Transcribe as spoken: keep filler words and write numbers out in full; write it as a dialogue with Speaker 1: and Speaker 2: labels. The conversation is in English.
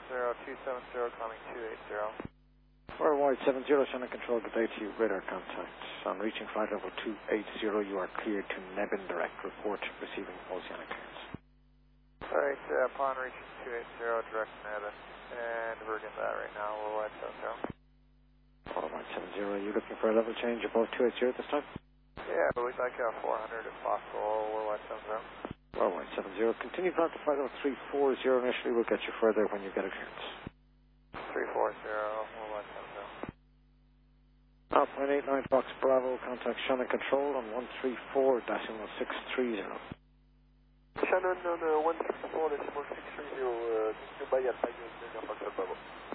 Speaker 1: zero two seven zero, coming two eight zero.
Speaker 2: four White seven zero, Shannon Control, good day to you, radar contact. On reaching flight level two eight zero, you are cleared to Nebin direct. Report receiving oceanic clearance.
Speaker 1: Alright, uh, upon reaching two eight zero, direct Nebin, and we're getting that right now, we're White seven zero.
Speaker 2: four White seven zero, are you looking for a level change above two eight zero at this time?
Speaker 1: Yeah, but we'd like uh, four hundred if possible, we're White seven zero.
Speaker 2: four White seven zero, continue climb to flight level three four zero initially, we'll get you further when you get a clearance.
Speaker 1: three four zero, we're White seven zero.
Speaker 2: Alpine eight nine Fox Bravo, contact Shannon Control on one three four decimal six three zero.
Speaker 1: Shannon on uh, one three four decimal six three zero, uh, just to buy a Fox Bravo.